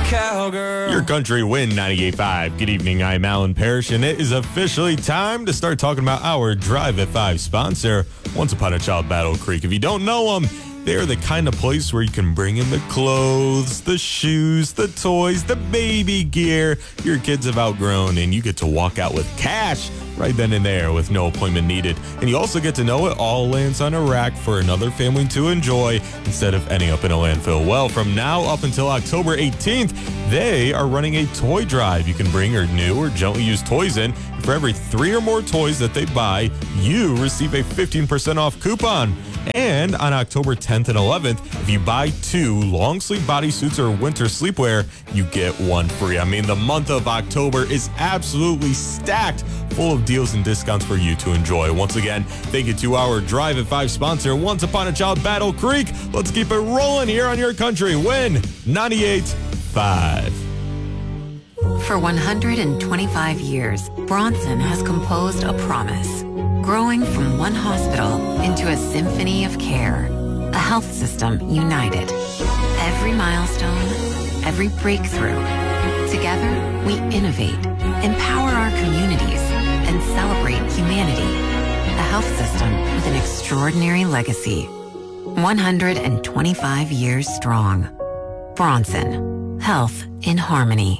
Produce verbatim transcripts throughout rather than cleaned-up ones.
cowgirl. Your country win ninety-eight point five. Good evening, I'm Alan Parrish, and it is officially time to start talking about our Drive at five sponsor, Once Upon a Child Battle Creek. If you don't know them, they're the kind of place where you can bring in the clothes, the shoes, the toys, the baby gear your kids have outgrown, and you get to walk out with cash right then and there with no appointment needed. And you also get to know it all lands on a rack for another family to enjoy instead of ending up in a landfill. Well, from now up until October eighteenth, they are running a toy drive. You can bring your new or gently used toys in. For every three or more toys that they buy, you receive a fifteen percent off coupon. And on October tenth and eleventh, if you buy two long sleeve bodysuits or winter sleepwear, you get one free. I mean, the month of October is absolutely stacked full of deals and discounts for you to enjoy. Once again, thank you to our Drive at five sponsor, Once Upon a Child Battle Creek. Let's keep it rolling here on your country. Win ninety-eight point five. For one hundred twenty-five years, Bronson has composed a promise, growing from one hospital into a symphony of care, a health system united. Every milestone, every breakthrough. Together, we innovate, empower our communities, and celebrate humanity. A health system with an extraordinary legacy. one hundred twenty-five years strong. Bronson. Health in harmony.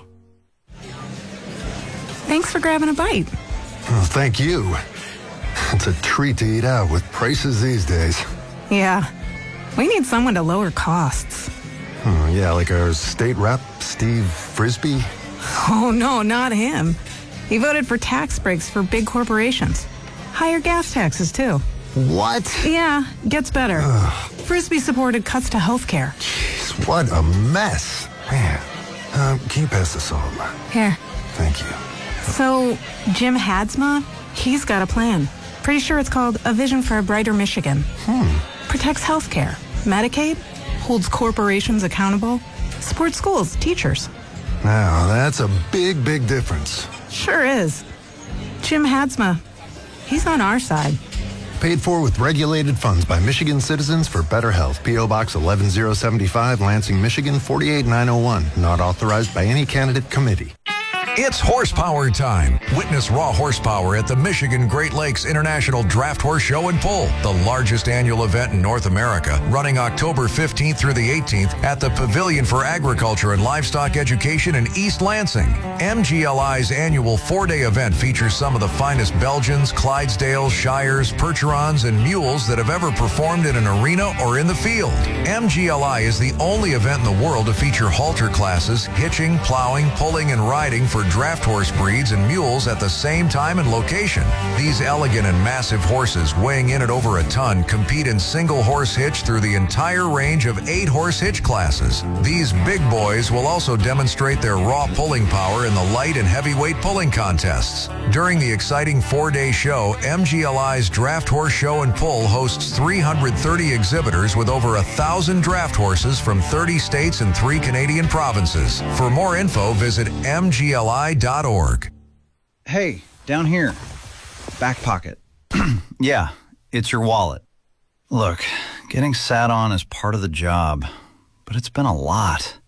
Thanks for grabbing a bite. Oh, thank you. It's a treat to eat out with prices these days. Yeah. We need someone to lower costs. Oh, yeah, like our state rep, Steve Frisbee. Oh, no, not him. He voted for tax breaks for big corporations. Higher gas taxes, too. What? Yeah, gets better. Ugh. Frisbee supported cuts to health care. Jeez, what a mess. Man, uh, can you pass the salt? Here. Thank you. So, Jim Hadsma, he's got a plan. Pretty sure it's called A Vision for a Brighter Michigan. Hmm. Protects healthcare, Medicaid, holds corporations accountable, supports schools, teachers. Now, that's a big, big difference. Sure is. Jim Hadsma, he's on our side. Paid for with regulated funds by Michigan Citizens for Better Health. P O. Box eleven oh seventy-five, Lansing, Michigan, forty-eight nine oh one. Not authorized by any candidate committee. It's horsepower time. Witness raw horsepower at the Michigan Great Lakes International Draft Horse Show and Pull, the largest annual event in North America, running October fifteenth through the eighteenth at the Pavilion for Agriculture and Livestock Education in East Lansing. M G L I's annual four-day event features some of the finest Belgians, Clydesdales, Shires, Percherons, and mules that have ever performed in an arena or in the field. M G L I is the only event in the world to feature halter classes, hitching, plowing, pulling, and riding for draft horse breeds and mules at the same time and location. These elegant and massive horses, weighing in at over a ton, compete in single horse hitch through the entire range of eight horse hitch classes. These big boys will also demonstrate their raw pulling power in the light and heavyweight pulling contests. During the exciting four-day show, M G L I's Draft Horse Show and Pull hosts three hundred thirty exhibitors with over a thousand draft horses from thirty states and three Canadian provinces. For more info, visit M G L I dot org. Hey, down here. Back pocket. Yeah, it's your wallet. Look, getting sat on is part of the job, but it's been a lot.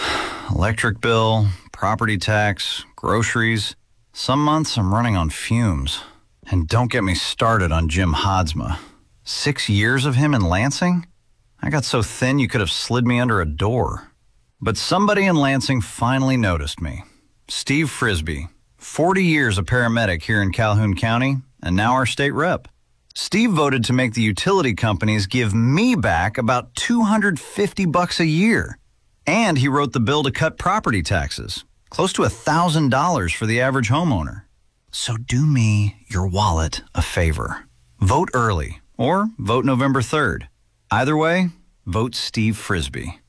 Electric bill, property tax, groceries. Some months I'm running on fumes. And don't get me started on Jim Hadsma. Six years of him in Lansing? I got so thin you could have slid me under a door. But somebody in Lansing finally noticed me. Steve Frisbee, forty years a paramedic here in Calhoun County, and now our state rep. Steve voted to make the utility companies give me back about two hundred fifty bucks a year. And he wrote the bill to cut property taxes, close to one thousand dollars for the average homeowner. So do me, your wallet, a favor. Vote early, or vote November third. Either way, vote Steve Frisbee.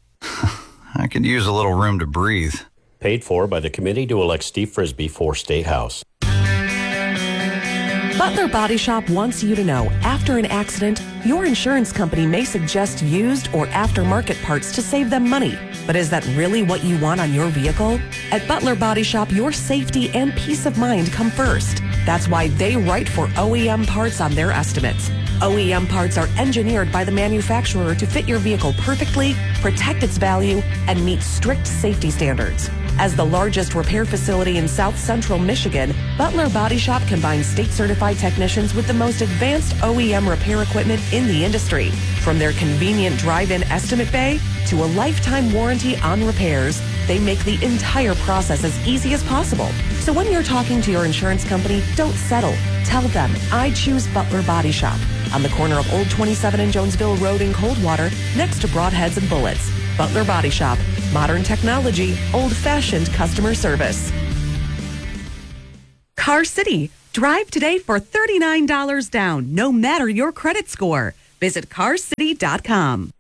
I could use a little room to breathe. Paid for by the committee to elect Steve Frisbee for State House. Butler Body Shop wants you to know, after an accident, your insurance company may suggest used or aftermarket parts to save them money. But is that really what you want on your vehicle? At Butler Body Shop, your safety and peace of mind come first. That's why they write for O E M parts on their estimates. O E M parts are engineered by the manufacturer to fit your vehicle perfectly, protect its value, and meet strict safety standards. As the largest repair facility in South Central Michigan, Butler Body Shop combines state-certified technicians with the most advanced O E M repair equipment in the industry. From their convenient drive-in estimate bay to a lifetime warranty on repairs, they make the entire process as easy as possible. So when you're talking to your insurance company, don't settle. Tell them, I choose Butler Body Shop on the corner of Old twenty-seven and Jonesville Road in Coldwater, next to Broadheads and Bullets. Butler Body Shop. Modern technology, old-fashioned customer service. Car City. Drive today for thirty-nine dollars down, no matter your credit score. Visit car city dot com.